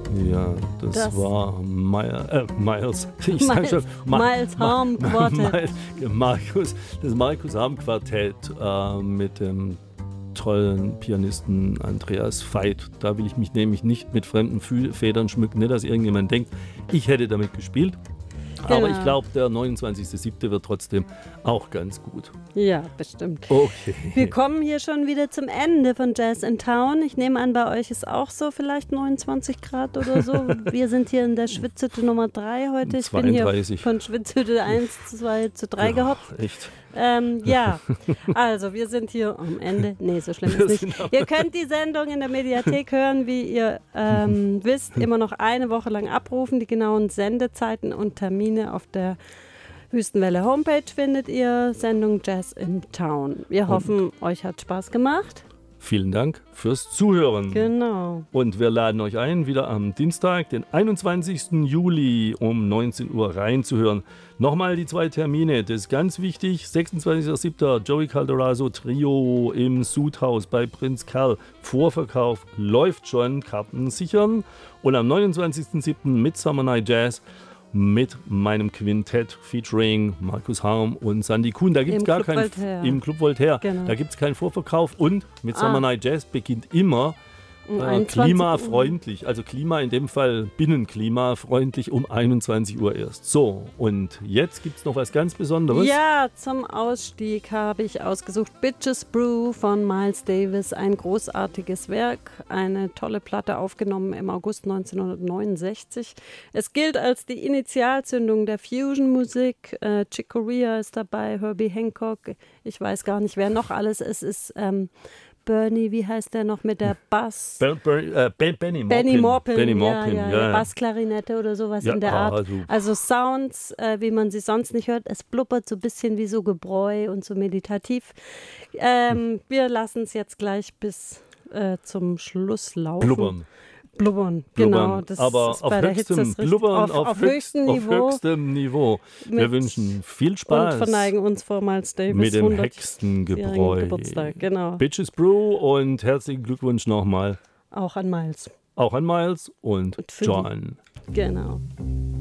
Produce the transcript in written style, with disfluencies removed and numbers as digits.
Ja, das war Miles. Ich sag Miles, schon, Miles Harm Quartett. Das Markus Harm Quartett mit dem tollen Pianisten Andreas Veit. Da will ich mich nämlich nicht mit fremden Federn schmücken, nicht, dass irgendjemand denkt, ich hätte damit gespielt. Genau. Aber ich glaube, der 29.07. wird trotzdem auch ganz gut. Ja, bestimmt. Okay. Wir kommen hier schon wieder zum Ende von Jazz in Town. Ich nehme an, bei euch ist auch so vielleicht 29 Grad oder so. Wir sind hier in der Schwitzhütte Nummer 3 heute. Ich 32. bin hier von Schwitzhütte 1, 2 zu 3 gehopft. Echt? Ja, also wir sind hier am Ende. Nee, so schlimm ist nicht. Ihr könnt die Sendung in der Mediathek hören, wie ihr wisst, immer noch eine Woche lang abrufen. Die genauen Sendezeiten und Termine auf der Wüstenwelle Homepage findet ihr. Sendung Jazz in Town. Wir hoffen, euch hat Spaß gemacht. Vielen Dank fürs Zuhören. Genau. Und wir laden euch ein, wieder am Dienstag, den 21. Juli um 19 Uhr reinzuhören. Nochmal die 2 Termine, das ist ganz wichtig. 26.07. Joey Calderazzo Trio im Sudhaus bei Prinz Karl. Vorverkauf läuft schon, Karten sichern. Und am 29.07. Midsummer Night Jazz mit meinem Quintett featuring Markus Harm und Sandy Kuhn. Da gibt es gar keinen im Club Voltaire. Genau. Da gibt es keinen Vorverkauf und Midsummer Night Jazz beginnt immer um klimafreundlich, also Klima in dem Fall binnenklimafreundlich um 21 Uhr erst. So, und jetzt gibt es noch was ganz Besonderes. Ja, zum Ausstieg habe ich ausgesucht Bitches Brew von Miles Davis. Ein großartiges Werk, eine tolle Platte aufgenommen im August 1969. Es gilt als die Initialzündung der Fusion-Musik. Chick Corea ist dabei, Herbie Hancock, ich weiß gar nicht, wer noch alles. Es ist Bernie, wie heißt der noch mit der Bass? Benny Maupin, ja. Bassklarinette oder sowas in der Art. Also Sounds, wie man sie sonst nicht hört. Es blubbert so ein bisschen wie so Gebräu und so meditativ. Wir lassen es jetzt gleich bis zum Schluss laufen. Blubbern, genau. Das aber ist auf bei der höchstem Hitze Blubbern, auf höchstem Niveau. Wir wünschen viel Spaß. Und verneigen uns vor Miles Davis mit dem 100-jährigen Hexengebräu. Geburtstag, genau. Bitches Brew und herzlichen Glückwunsch nochmal. Auch an Miles. Auch an Miles und John. Genau.